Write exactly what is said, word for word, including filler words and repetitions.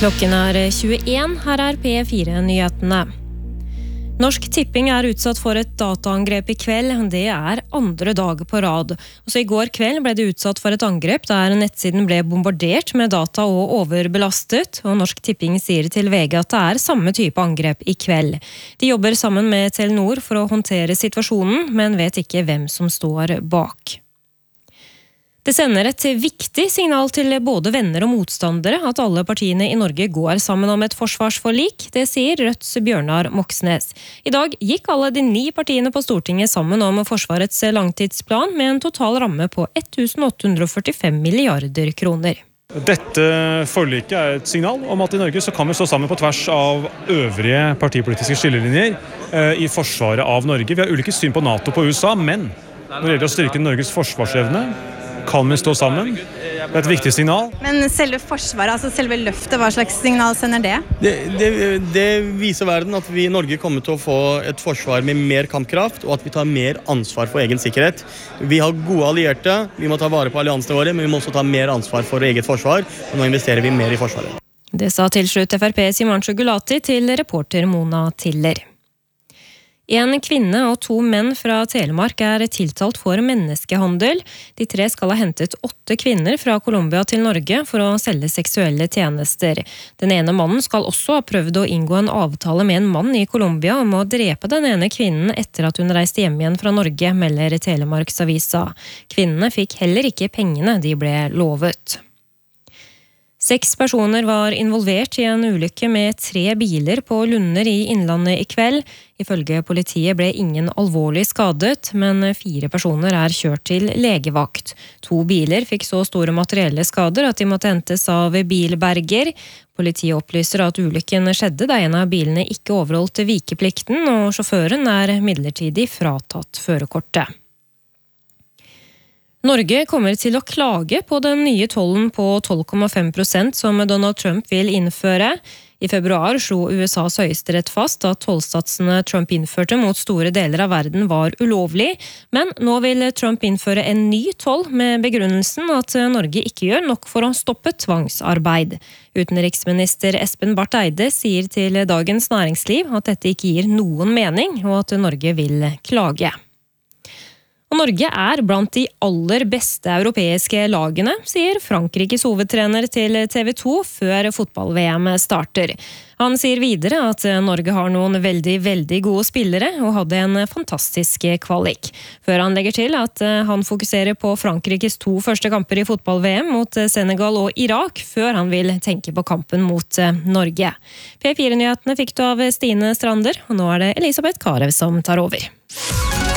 Klokken er tjueen, her er P fire-nyhetene. Norsk Tipping er utsatt for et dataangrep i kveld. Det er andre dag på rad. Også i går kveld ble det utsatt for et angrep der nettsiden ble bombardert med data og overbelastet. Og Norsk Tipping sier til V G at det er samme type angrep i kveld. De jobber sammen med Telenor for å håndtere situasjonen, men vet ikke hvem som står bak. Det sender et viktig signal til både venner og motstandere at alle partiene i Norge går sammen om et forsvarsforlik, det sier Rødts Bjørnar Moxnes. I dag gikk alle de ni partiene på Stortinget sammen om Forsvarets langtidsplan med en total ramme på ett tusen åtte hundre førtifem milliarder kroner. Dette forliket er et signal om at i Norge så kan vi stå sammen på tvers av øvrige partipolitiske skillelinjer eh, i forsvaret av Norge. Vi har ulike syn på NATO og på U S A, men når det gjelder å styrke Norges forsvarsevne, kan vi stå sammen. Det er et viktig signal. Men selve forsvaret, altså selve løftet, hva slags signal sender det? Det, det, det viser verden at vi i Norge kommer til å få et forsvar med mer kampkraft, og at vi tar mer ansvar for egen sikkerhet. Vi har gode allierte, vi må ta vare på alliansene våre, men vi må også ta mer ansvar for eget forsvar, og nå investerer vi mer i forsvaret. Det sa til slutt F R P's Himanshu Gulati til reporter Mona Tiller. En kvinne og to menn fra Telemark er tiltalt for menneskehandel. De tre skal ha hentet åtte kvinner fra Colombia til Norge for å selge seksuelle tjenester. Den ene mannen skal også ha prøvd å inngå en avtale med en mann i Colombia om å drepe den ene kvinnen etter at hun reiste hjem igjen fra Norge, melder Telemarksavisa. Kvinnene fikk heller ikke pengene de ble lovet. Seks personer var involvert i en ulykke med tre biler på Lunner i Innlandet i kveld. Ifølge politiet ble ingen alvorlig skadet, men fire personer er kjørt til legevakt. To biler fikk så store materielle skader at de måtte hentes av bilberger. Politiet opplyser at ulykken skjedde da en av bilene ikke overholdt vikeplikten, og sjåføren er midlertidig fratatt førerkortet. Norge kommer til å klage på den nye tollen på tolv komma fem prosent som Donald Trump vil innføre. I februar slo U S A's høyesterett fast at tollsatsene Trump innførte mot store deler av verden var ulovlig, men nå vil Trump innføre en ny toll med begrunnelsen at Norge ikke gjør nok for å stoppe tvangsarbeid. Utenriksminister Espen Barth Eide sier til Dagens Næringsliv at dette ikke gir noen mening, og at Norge vil klage. Og Norge er blant de aller beste europeiske lagene, sier Frankrikes hovedtrener til T V to før fotball-V M starter. Han sier videre at Norge har noen veldig, veldig gode spillere og hadde en fantastisk kvalik. Før han legger til at han fokuserer på Frankrikes to første kamper i fotball-V M mot Senegal og Irak, før han vil tenke på kampen mot Norge. P fire-nyhetene fikk du av Stine Strander, og nå er det Elisabeth Karev som tar over.